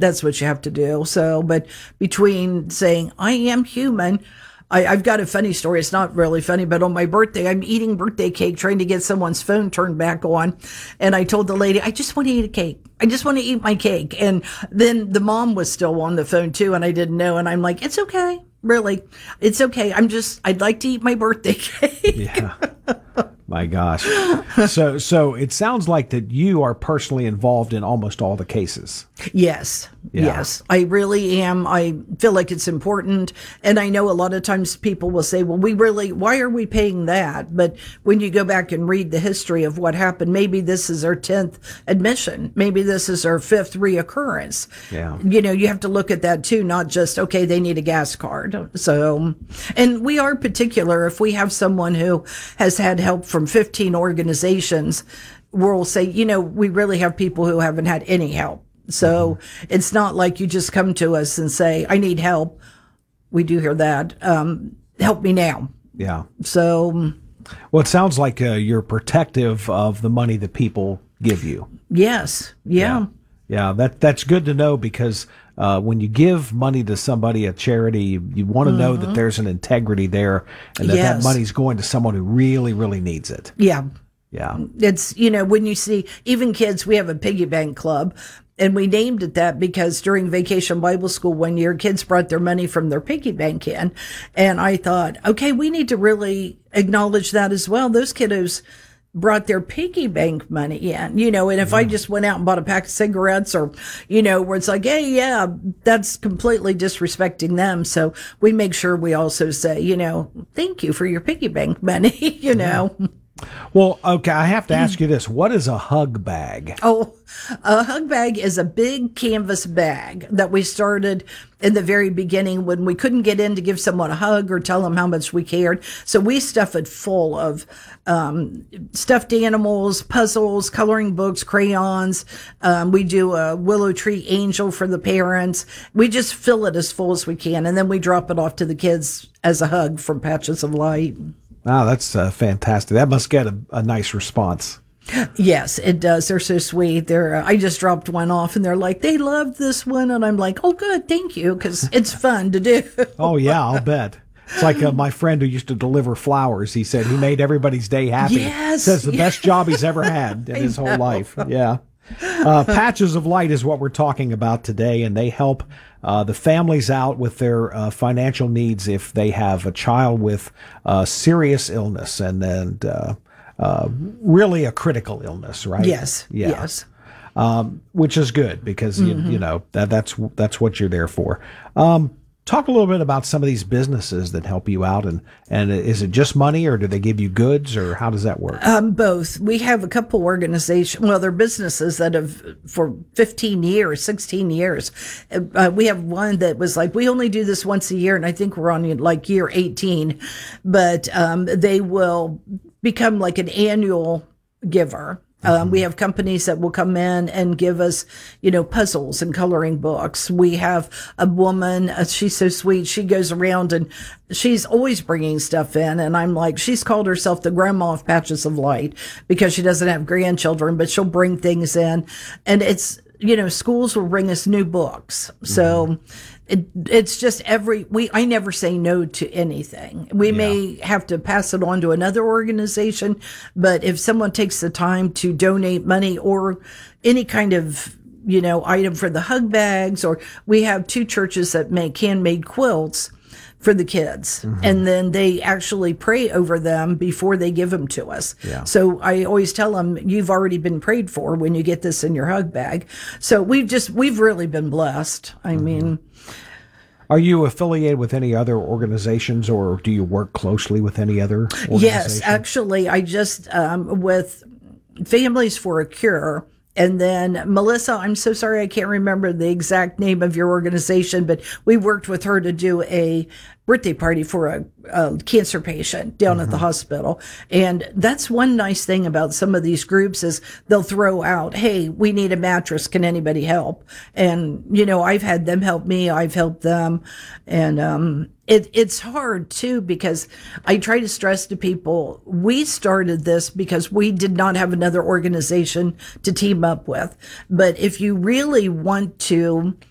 that's what you have to do. So, but between saying, I am human, I've got a funny story. It's not really funny, but on my birthday, I'm eating birthday cake, trying to get someone's phone turned back on. And I told the lady, I just want to eat a cake. I just want to eat my cake. And then the mom was still on the phone too, and I didn't know. And I'm like, it's okay. Really, it's okay. I'd like to eat my birthday cake. Yeah. My gosh. So it sounds like that you are personally involved in almost all the cases. Yes. Yeah. Yes, I really am. I feel like it's important. And I know a lot of times people will say, well, why are we paying that? But when you go back and read the history of what happened, maybe this is our 10th admission. Maybe this is our 5th reoccurrence. Yeah. You have to look at that too, not just, okay, they need a gas card. So, and we are particular if we have someone who has had help from 15 organizations, we'll say, we really have people who haven't had any help. So it's not like you just come to us and say, I need help. We do hear that. Help me now. Yeah. So. Well, it sounds like you're protective of the money that people give you. Yes. Yeah. Yeah. That's good to know because when you give money to somebody, a charity, you want to know that there's an integrity there and that money's going to someone who really, really needs it. Yeah. Yeah. It's, when you see even kids, we have a piggy bank club. And we named it that because during Vacation Bible School one year, kids brought their money from their piggy bank in. And I thought, okay, we need to really acknowledge that as well. Those kiddos brought their piggy bank money in, and if I just went out and bought a pack of cigarettes or, where it's like, hey, yeah, that's completely disrespecting them. So we make sure we also say, thank you for your piggy bank money, Yeah. Well, okay, I have to ask you this. What is a hug bag? Oh, a hug bag is a big canvas bag that we started in the very beginning when we couldn't get in to give someone a hug or tell them how much we cared. So we stuff it full of stuffed animals, puzzles, coloring books, crayons. We do a willow tree angel for the parents. We just fill it as full as we can, and then we drop it off to the kids as a hug from Patches of Light. Wow, that's fantastic. That must get a nice response. Yes, it does. They're so sweet. I just dropped one off and they're like, they loved this one. And I'm like, oh, good. Thank you. Because it's fun to do. Oh, yeah, I'll bet. It's like my friend who used to deliver flowers. He said he made everybody's day happy. Yes. Says the best job he's ever had in his whole life. Yeah. Patches of Light is what we're talking about today, and they help the families out with their financial needs if they have a child with serious illness and then really a critical illness, right? Yes. Yeah. Yes. Which is good because that's what you're there for. Talk a little bit about some of these businesses that help you out, and is it just money, or do they give you goods, or how does that work? Both. We have a couple organizations. Well, they're businesses that have for 15 years, 16 years. We have one that was like, we only do this once a year, and I think we're on like year 18. But they will become like an annual giver. We have companies that will come in and give us, puzzles and coloring books. We have a woman, she's so sweet. She goes around and she's always bringing stuff in. And I'm like, she's called herself the grandma of Patches of Light because she doesn't have grandchildren, but she'll bring things in. And it's, schools will bring us new books. So it's just I never say no to anything. We may have to pass it on to another organization, but if someone takes the time to donate money or any kind of, item for the hug bags, or we have 2 churches that make handmade quilts for the kids. And then they actually pray over them before they give them to us. Yeah. So I always tell them, you've already been prayed for when you get this in your hug bag. So we've really been blessed. I mean, are you affiliated with any other organizations, or do you work closely with any other organizations? Yes, actually, I just, with Families for a Cure. And then Melissa, I'm so sorry, I can't remember the exact name of your organization, but we worked with her to do a birthday party for a cancer patient down at the hospital. And that's one nice thing about some of these groups is they'll throw out, hey, we need a mattress. Can anybody help? And, I've had them help me. I've helped them. And it's hard, too, because I try to stress to people, we started this because we did not have another organization to team up with. But if you really want to